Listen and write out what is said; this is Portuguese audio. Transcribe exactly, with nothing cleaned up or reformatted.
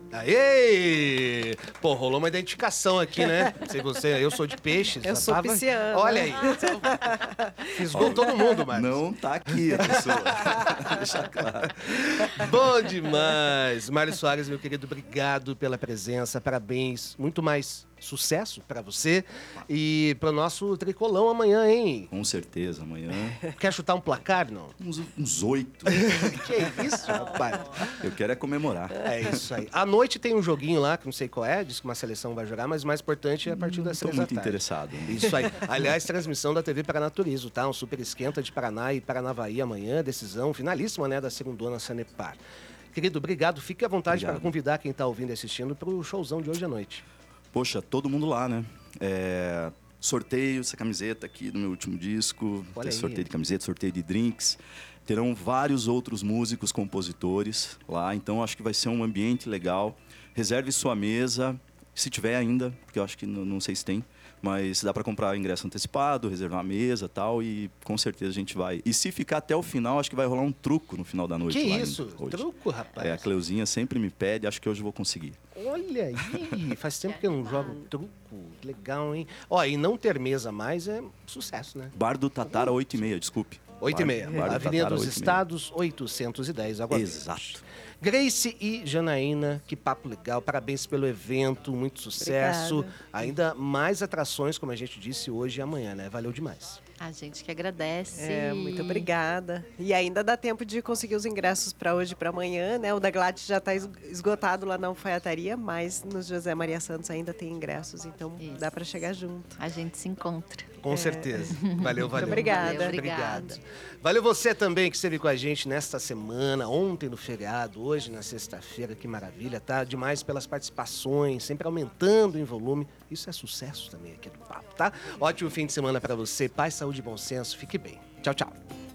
Aê! Pô, rolou uma identificação aqui, né? Não sei você, eu sou de peixes. Eu já sou tava... pisciana. Olha aí. Fisgou todo mundo, Marcos. Não tá aqui a pessoa. Deixa claro. Bom demais. Mário Soares, meu querido, obrigado pela presença. Parabéns. Muito mais sucesso pra você e pro nosso tricolão amanhã, hein? Com certeza, amanhã. Quer chutar um placar, não? Uns, uns oito. Que isso, rapaz? Eu quero é comemorar. É isso aí. À noite tem um joguinho lá, que não sei qual é, diz que uma seleção vai jogar, mas o mais importante é a partir das Estou três da muito tarde. interessado. Isso aí. Aliás, transmissão da T V Paranaturismo, tá? Um super esquenta de Paraná e Paranavaí amanhã, decisão finalíssima, né, da segundona Sanepar. Querido, obrigado. Fique à vontade Obrigado. para convidar quem está ouvindo e assistindo para o showzão de hoje à noite. Poxa, todo mundo lá, né? É, sorteio, essa camiseta aqui do meu último disco. Olha Tem aí. sorteio de camiseta, sorteio de drinks. Terão vários outros músicos, compositores lá. Então, acho que vai ser um ambiente legal. Reserve sua mesa, se tiver ainda, porque eu acho que não, não sei se tem. Mas dá para comprar ingresso antecipado, reservar a mesa e tal. E com certeza a gente vai. E se ficar até o final, acho que vai rolar um truco no final da noite. Que lá isso? hoje. Truco, rapaz? É, a Cleuzinha sempre me pede, acho que hoje eu vou conseguir. Olha aí, faz tempo que eu não jogo truco. Legal, hein? Ó, e não ter mesa mais é sucesso, né? Bar do Tatara, oito e meia, desculpe. oito e meia. Bar do Avenida Tatara, dos oito e meia. Estados, oitocentos e dez, Água Verde. Exato. Grace e Janaína, que papo legal. Parabéns pelo evento, muito sucesso. Obrigada. Ainda mais atrações, como a gente disse, hoje e amanhã, né? Valeu demais. A gente que agradece. É, muito obrigada. E ainda dá tempo de conseguir os ingressos para hoje e para amanhã, né? O da Gladys já está esgotado lá na alfaiataria, mas no José Maria Santos ainda tem ingressos, então Isso. dá para chegar junto. A gente se encontra. Com certeza. Valeu, valeu. obrigada. Valeu, Obrigado. obrigada. Valeu você também que esteve com a gente nesta semana, ontem no feriado, hoje na sexta-feira. Que maravilha, tá? Demais pelas participações, sempre aumentando em volume. Isso é sucesso também aqui do Papo, tá? Ótimo fim de semana para você. Paz, saúde e bom senso. Fique bem. Tchau, tchau.